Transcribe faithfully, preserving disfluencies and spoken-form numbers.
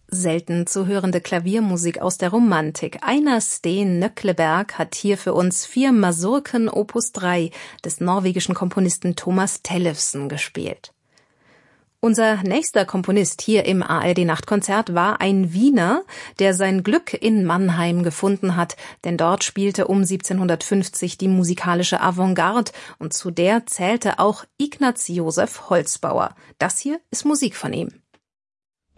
selten zu hörende Klaviermusik aus der Romantik. Einar Steen Nøkleberg hat hier für uns vier Masurken Opus drei des norwegischen Komponisten Thomas Tellefsen gespielt. Unser nächster Komponist hier im A R D-Nachtkonzert war ein Wiener, der sein Glück in Mannheim gefunden hat, denn dort spielte um siebzehnhundertfünfzig die musikalische Avantgarde und zu der zählte auch Ignaz Josef Holzbauer. Das hier ist Musik von ihm.